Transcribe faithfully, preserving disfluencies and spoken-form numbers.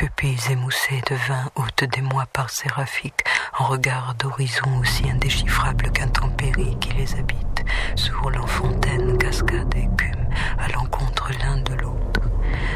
pupilles émoussées de vin hautes des mois par séraphique, en regard d'horizon aussi indéchiffrable qu'intempérie qui les habite, s'ourlant fontaine, cascade, écume, à l'encontre l'un